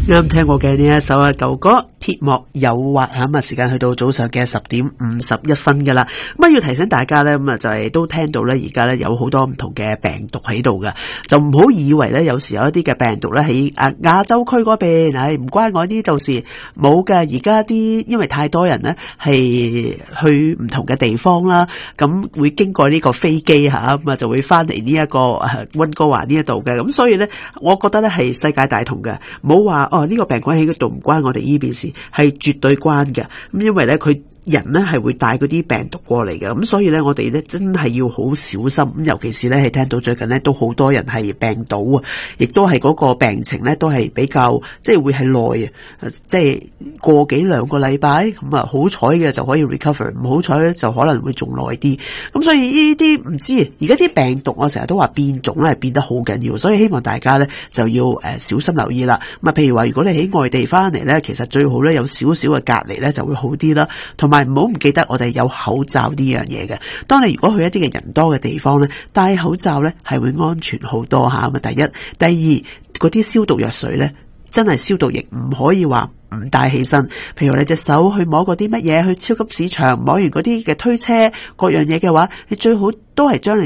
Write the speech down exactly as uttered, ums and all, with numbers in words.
啱聽過嘅呢一首啊舊歌鐵幕誘惑吓，咁啊時間去到早上嘅十點五十一分噶啦。咁啊要提醒大家咧，咁啊就係都聽到咧，而家咧有好多唔同嘅病毒喺度噶，就唔好以為咧有時有一啲嘅病毒咧喺啊亞洲區嗰邊，唉唔關我呢度事，冇嘅。而家啲因為太多人咧係去唔同嘅地方啦，咁會經過呢個飛機吓，咁啊就會翻嚟呢一個誒溫哥華呢一度嘅，咁所以咧我覺得咧係世界大同嘅，唔好話哦呢個病菌喺嗰度唔關我哋呢邊事，係絕對關嘅。咁因為咧佢人咧係會帶嗰啲病毒過嚟嘅，咁所以咧我哋咧真係要好小心。咁尤其是咧係聽到最近咧都好多人係病倒啊，亦都係嗰個病情咧都係比較即係會係耐啊，即係過幾兩個禮拜咁啊，好彩嘅就可以 recover， 唔好彩咧就可能會仲耐啲。咁所以呢啲唔知而家啲病毒我成日都話變種咧係變得好緊要，所以希望大家咧就要誒小心留意啦。咁啊譬如話如果你喺外地翻嚟咧，其實最好咧有少少嘅隔離咧就會好啲啦，同埋唔好唔記得我哋有口罩呢樣嘢嘅。當你如果去一啲嘅人多嘅地方咧，戴口罩咧係會安全好多吓。咁啊，第一，第二嗰啲消毒藥水咧，真係消毒液唔可以話唔帶起身。譬如你隻手去摸嗰啲乜嘢，去超級市場摸完嗰啲嘅推車各樣嘢嘅話，你最好都係將你